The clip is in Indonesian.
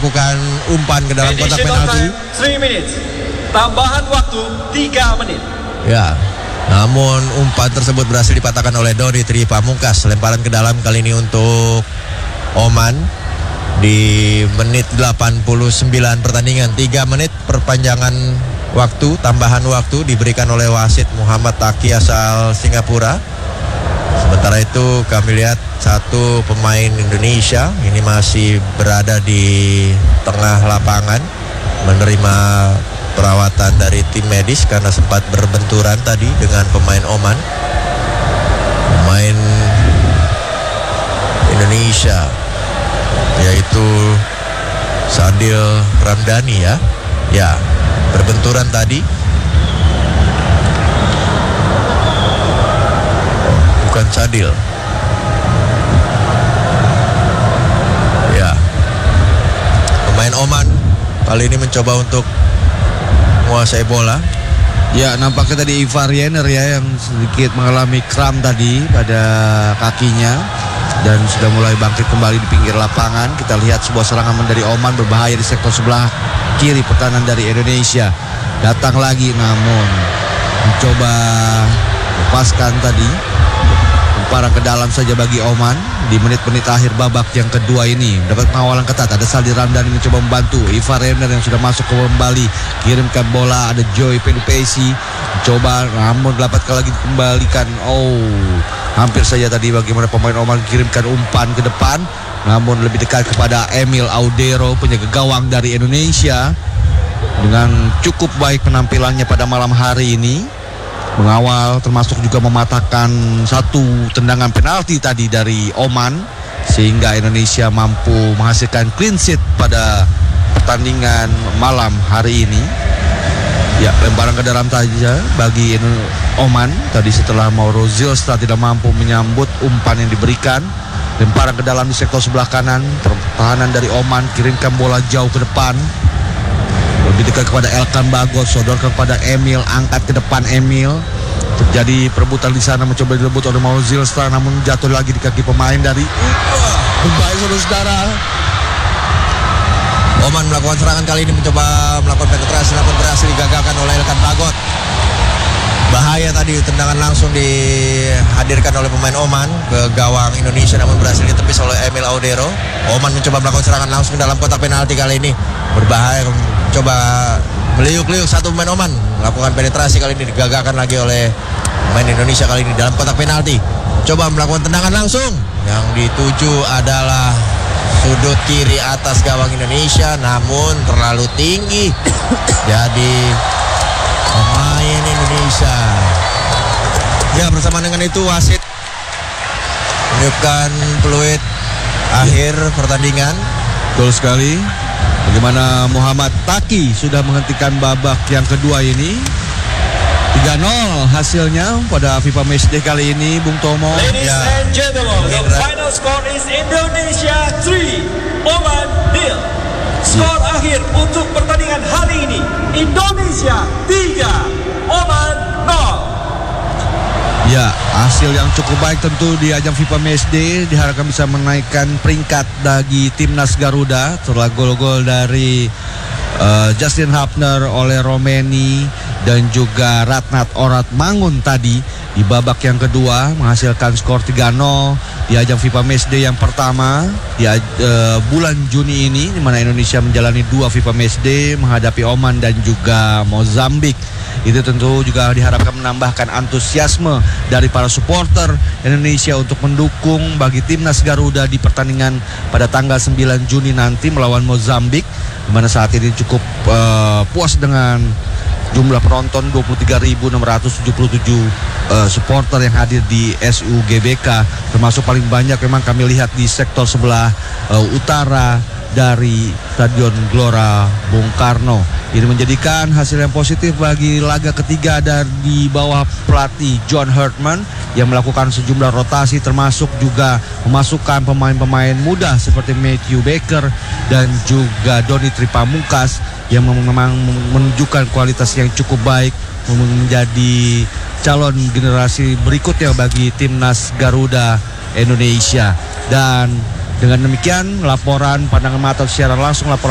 melakukan umpan ke dalam kotak Additional penalti. time 3 minutes. Tambahan waktu 3 menit. Ya, namun umpan tersebut berhasil dipatahkan oleh Doni Tri Pamungkas. Lemparan ke dalam kali ini untuk Oman di menit 89 pertandingan. 3 menit perpanjangan waktu, tambahan waktu diberikan oleh wasit Muhammad Taki asal Singapura. Sementara itu kami lihat satu pemain Indonesia ini masih berada di tengah lapangan menerima perawatan dari tim medis karena sempat berbenturan tadi dengan pemain Oman. Pemain Indonesia yaitu Sadil Ramdhani ya berbenturan tadi. Bukan Sadil. Ya. Pemain Oman kali ini mencoba untuk menguasai bola. Ya, nampaknya tadi Ivar Jenner ya yang sedikit mengalami kram tadi pada kakinya dan sudah mulai bangkit kembali di pinggir lapangan. Kita lihat sebuah serangan dari Oman berbahaya di sektor sebelah kiri pertahanan dari Indonesia. Datang lagi namun mencoba lepaskan tadi. Para ke dalam saja bagi Oman di menit-menit akhir babak yang kedua ini. Dapat pengawalan ketat, ada Sadil Ramdhani mencoba membantu. Ivar Jenner yang sudah masuk ke kembali, kirimkan bola, ada Joy Pelupesi mencoba namun dapat lagi dikembalikan. Hampir saja tadi bagaimana pemain Oman kirimkan umpan ke depan, namun lebih dekat kepada Emil Audero, penjaga gawang dari Indonesia dengan cukup baik penampilannya pada malam hari ini. Mengawal termasuk juga mematahkan satu tendangan penalti tadi dari Oman sehingga Indonesia mampu menghasilkan clean sheet pada pertandingan malam hari ini. Ya, lemparan ke dalam saja bagi Oman tadi setelah Mauro Zilstra tidak mampu menyambut umpan yang diberikan. Lemparan ke dalam di sektor sebelah kanan, pertahanan dari Oman kirimkan bola jauh ke depan. Lebih dekat kepada Elkan Bagos, sodorkan kepada Emil, angkat ke depan Emil. Terjadi perebutan di sana, mencoba direbut oleh Mauro Zilstra, namun jatuh lagi di kaki pemain dari berbahaya saudara-saudara. Oman melakukan serangan kali ini, mencoba melakukan penetrasi namun berhasil digagalkan oleh Elkan Bagot. Bahaya tadi, tendangan langsung dihadirkan oleh pemain Oman ke gawang Indonesia namun berhasil ditepis oleh Emil Audero. Oman mencoba melakukan serangan langsung dalam kotak penalti kali ini. Berbahaya, coba meliuk-liuk satu pemain Oman, melakukan penetrasi kali ini digagalkan lagi oleh pemain Indonesia kali ini dalam kotak penalti. Coba melakukan tendangan langsung, yang dituju adalah sudut kiri atas gawang Indonesia namun terlalu tinggi. Jadi pemain Indonesia. Ya, bersama dengan itu wasit menunjukkan peluit akhir pertandingan. Betul sekali. Bagaimana Muhammad Taki sudah menghentikan babak yang kedua ini. 3-0 hasilnya pada FIFA Matchday kali ini, Bung Tomo. Ladies and gentlemen, the final score is Indonesia 3, Oman 0. Skor akhir untuk pertandingan hari ini, Indonesia 3, Oman 0. Ya, hasil yang cukup baik tentu di ajang FIFA Matchday, diharapkan bisa menaikkan peringkat bagi timnas Garuda setelah gol-gol dari Justin Hapner, oleh Romeni dan juga Ratnat Orat Mangun tadi di babak yang kedua menghasilkan skor 3-0 di ajang FIFA Matchday yang pertama di bulan Juni ini, di mana Indonesia menjalani 2 FIFA Matchday menghadapi Oman dan juga Mozambik. Itu tentu juga diharapkan menambahkan antusiasme dari para supporter Indonesia untuk mendukung bagi timnas Garuda di pertandingan pada tanggal 9 Juni nanti melawan Mozambik, di mana saat ini cukup puas dengan jumlah penonton 23.677 supporter yang hadir di SUGBK, termasuk paling banyak memang kami lihat di sektor sebelah utara dari Stadion Gelora Bung Karno. Ini menjadikan hasil yang positif bagi laga ketiga dari bawah pelatih John Herdman yang melakukan sejumlah rotasi, termasuk juga memasukkan pemain-pemain muda seperti Matthew Baker dan juga Doni Tri Pamungkas yang memang menunjukkan kualitas yang cukup baik, menjadi calon generasi berikutnya bagi timnas Garuda Indonesia. Dan dengan demikian laporan pandangan mata secara langsung, laporan